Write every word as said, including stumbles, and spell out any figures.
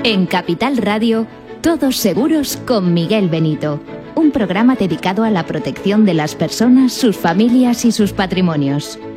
En Capital Radio, Todos Seguros con Miguel Benito. Un programa dedicado a la protección de las personas, sus familias y sus patrimonios.